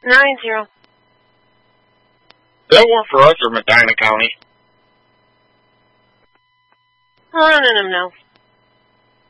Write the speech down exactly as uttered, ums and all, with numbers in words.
Nine zero. That work for us or Medina County? I'll let them know.